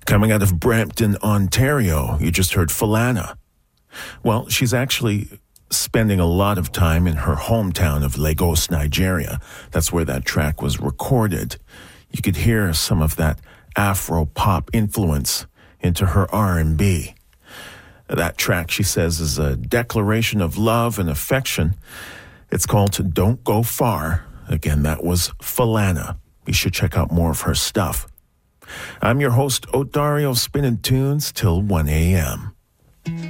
Coming out of Brampton, Ontario, you just heard Falana. Well, she's actually spending a lot of time in her hometown of Lagos, Nigeria. That's where that track was recorded. You could hear some of that Afro-pop influence into her R&B. That track, she says, is a declaration of love and affection. It's called Don't Go Far. Again, that was Falana. You should check out more of her stuff. I'm your host, Odario, spinning tunes till 1 a.m.